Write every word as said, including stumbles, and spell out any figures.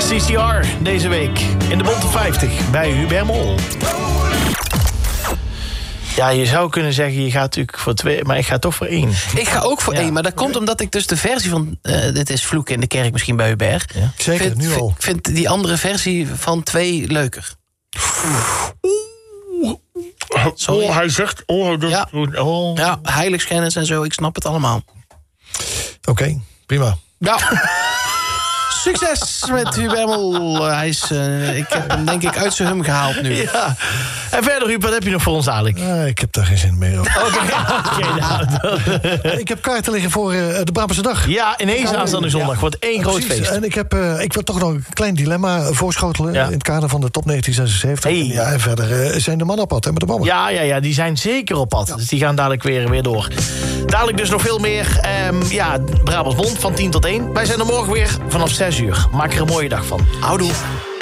C C R deze week in de Bonte vijftig bij Hubert Mol. Ja, je zou kunnen zeggen, je gaat natuurlijk voor twee, maar ik ga toch voor één. Ik ga ook voor ja. één, maar dat komt omdat ik dus de versie van... Uh, dit is Vloeken in de Kerk misschien bij Hubert. Ja. Zeker, vind, nu al. Ik vind die andere versie van twee leuker. Sorry. Oh, hij zegt... Oh, dat, ja. oh. ja, heiligschennis en zo, ik snap het allemaal. Oké, okay, prima. Ja. Succes met Hubert Mol. Hij is, uh, ik heb hem denk ik uit zijn hum gehaald nu. Ja. En verder, Huub, wat heb je nog voor ons dadelijk? Uh, ik heb daar geen zin meer over. Okay. Okay, nou, ik heb kaarten liggen voor uh, de Brabantse dag. Ja, ineens aanstaande zondag. Ja. Wordt één groot Precies. feest. En ik heb uh, ik wil toch nog een klein dilemma voorschotelen... Ja. in het kader van de top negentien zesenzeventig. Hey. En, ja, en verder uh, zijn de mannen op pad, hè, met de ballen. Ja, ja, ja, die zijn zeker op pad. Ja. Dus die gaan dadelijk weer, weer door. Dadelijk dus nog veel meer. Um, ja, Brabants Bond van tien tot één. Wij zijn er morgen weer vanaf zes uur. Maak er een mooie dag van. Houdoe.